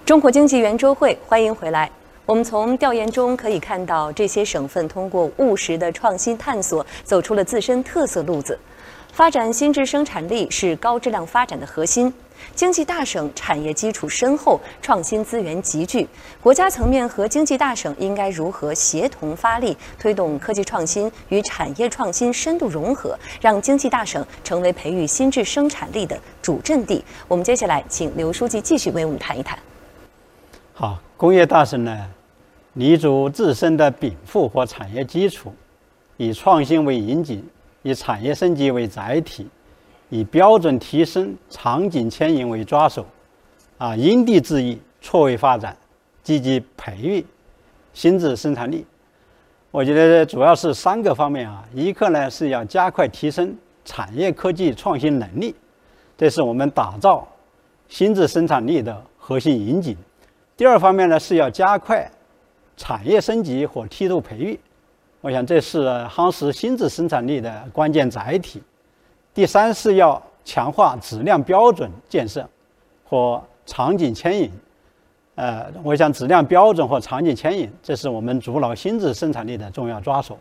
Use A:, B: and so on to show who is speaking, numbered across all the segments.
A: 中国经济圆桌会，欢迎回来。我们从调研中可以看到，这些省份通过务实的创新探索，走出了自身特色路子。发展新质生产力是高质量发展的核心。经济大省产业基础深厚，创新资源集聚。国家层面和经济大省应该如何协同发力，推动科技创新与产业创新深度融合，让经济大省成为培育新质生产力的主阵地？我们接下来请刘书记继续为我们谈一谈。
B: 好，工业大省呢，立足自身的禀赋和产业基础，以创新为引颈，以产业升级为载体，以标准提升、场景牵引为抓手，因地制宜、错位发展，积极培育新质生产力。我觉得主要是3个方面一个呢是要加快提升产业科技创新能力，这是我们打造新质生产力的核心引颈。第二方面呢是要加快产业升级和梯度培育，我想这是夯实新质生产力的关键载体。第三是要强化质量标准建设和场景牵引。我想质量标准和场景牵引，这是我们筑牢新质生产力的重要抓手。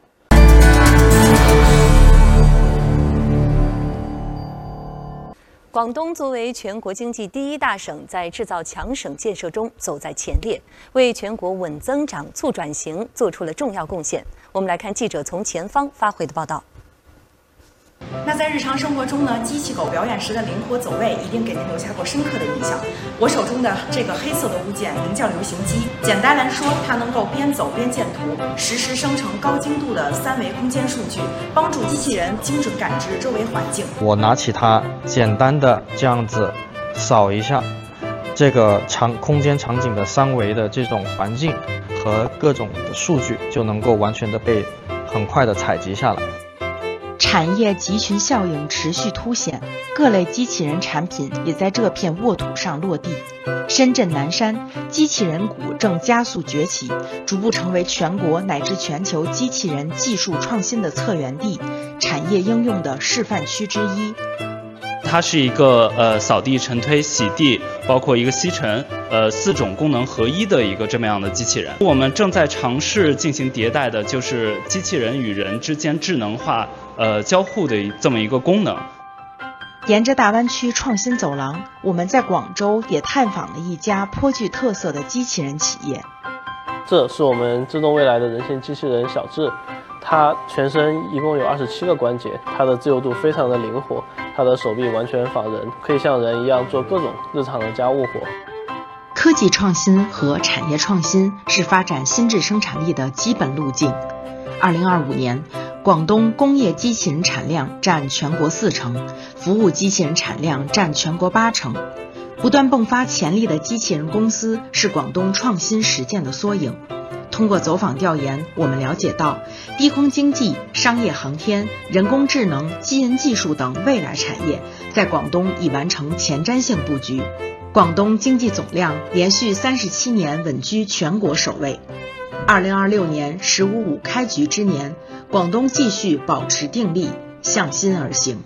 A: 广东作为全国经济第1大省，在制造强省建设中走在前列，为全国稳增长、促转型做出了重要贡献。我们来看记者从前方发回的报道。
C: 那在日常生活中呢，机器狗表演时的灵活走位一定给您留下过深刻的印象。我手中的这个黑色的物件名叫流行机，简单来说，它能够边走边建图，实时生成高精度的3维空间数据，帮助机器人精准感知周围环境。
D: 我拿起它，简单的这样子扫一下，这个空间场景的3维的这种环境和各种的数据，就能够完全的被很快的采集下来。
E: 产业集群效应持续凸显，各类机器人产品也在这片沃土上落地。深圳南山机器人股正加速崛起，逐步成为全国乃至全球机器人技术创新的策源地，产业应用的示范区之一。
F: 它是一个扫地、尘推、洗地，包括一个吸尘，4种功能合一的一个这么样的机器人。我们正在尝试进行迭代的，就是机器人与人之间智能化交互的这么一个功能。
E: 沿着大湾区创新走廊，我们在广州也探访了一家颇具特色的机器人企业。
G: 这是我们自动未来的人形机器人小智，它全身一共有27个关节，它的自由度非常的灵活，它的手臂完全仿人，可以像人一样做各种日常的家务活。
E: 科技创新和产业创新是发展新质生产力的基本路径。2025年，广东工业机器人产量占全国4成，服务机器人产量占全国8成。不断迸发潜力的机器人公司是广东创新实践的缩影。通过走访调研，我们了解到，低空经济、商业航天、人工智能、基因技术等未来产业在广东已完成前瞻性布局。广东经济总量连续37年稳居全国首位。2026年“15+5”开局之年，广东继续保持定力，向心而行。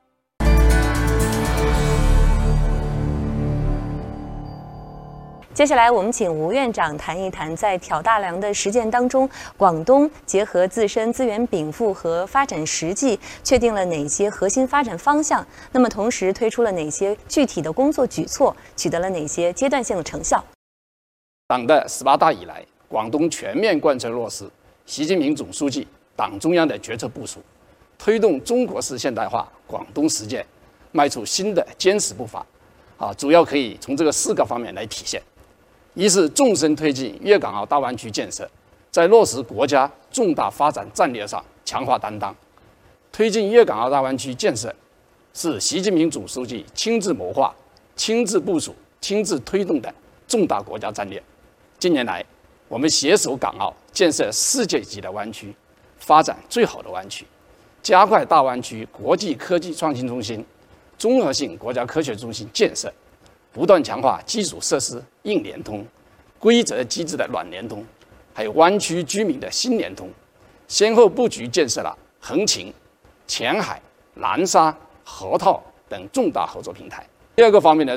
A: 接下来，我们请吴院长谈一谈，在挑大梁的实践当中，广东结合自身资源禀赋和发展实际，确定了哪些核心发展方向？那么，同时推出了哪些具体的工作举措，取得了哪些阶段性的成效？
H: 党的18大以来，广东全面贯彻落实习近平总书记、党中央的决策部署，推动中国式现代化广东实践迈出新的坚实步伐。主要可以从这个4个方面来体现。一是纵深推进粤港澳大湾区建设，在落实国家重大发展战略上强化担当。推进粤港澳大湾区建设是习近平总书记亲自谋划、亲自部署、亲自推动的重大国家战略。近年来，我们携手港澳建设世界级的湾区，发展最好的湾区，加快大湾区国际科技创新中心、综合性国家科学中心建设，不断强化基础设施硬联通、规则机制的软联通，还有湾区居民的新联通，先后布局建设了横琴、前海、南沙、河套等重大合作平台。第二个方面呢，